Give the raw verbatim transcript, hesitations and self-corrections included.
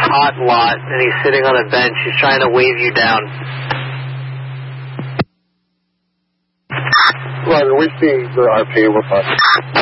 hot lot, and he's sitting on a bench. He's trying to wave you down. Roger, we've seen the R P. We're fine.